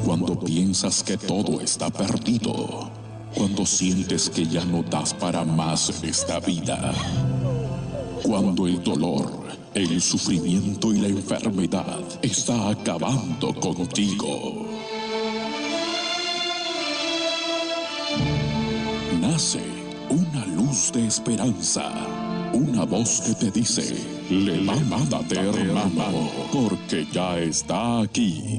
Cuando piensas que todo está perdido. Cuando sientes que ya no das para más en esta vida. Cuando el dolor, el sufrimiento y la enfermedad está acabando contigo. Nace una luz de esperanza. Una voz que te dice: levántate, hermano, porque ya está aquí.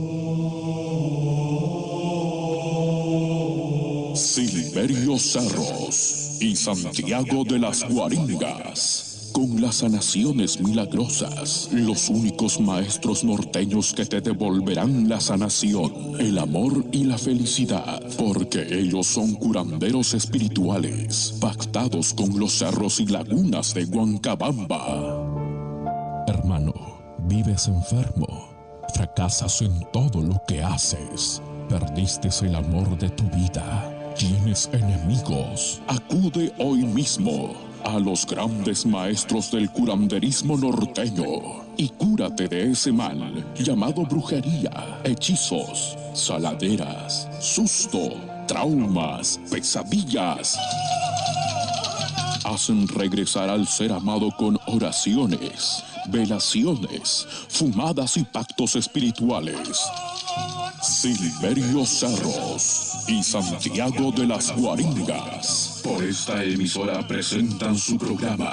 Silverio Cerros y Santiago de las Guaringas, con las sanaciones milagrosas, los únicos maestros norteños que te devolverán la sanación, el amor y la felicidad, porque ellos son curanderos espirituales, pactados con los cerros y lagunas de Huancabamba. Hermano, vives enfermo, fracasas en todo lo que haces, perdiste el amor de tu vida. ¿Tienes enemigos? Acude hoy mismo a los grandes maestros del curanderismo norteño y cúrate de ese mal llamado brujería, hechizos, saladeras, susto, traumas, pesadillas. Hacen regresar al ser amado con oraciones, velaciones, fumadas y pactos espirituales. Silverio Cerros y Santiago de las Guaringas, por esta emisora presentan su programa